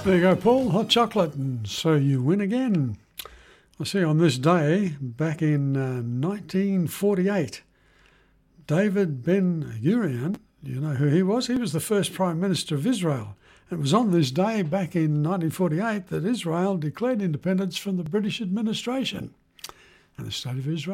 There you go, Paul. Hot chocolate, and so you win again. I see on this day, back in 1948, David Ben-Gurion, you know who he was? He was the first Prime Minister of Israel. It was on this day, back in 1948, that Israel declared independence from the British administration. And the State of Israel